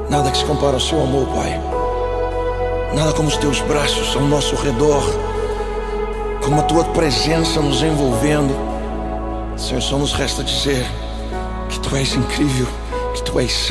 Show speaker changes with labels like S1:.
S1: Nada que se compara ao seu amor, Pai. Nada como os teus braços ao nosso redor, como a tua presença nos envolvendo. Senhor, só nos resta dizer que tu és incrível, que tu és santo.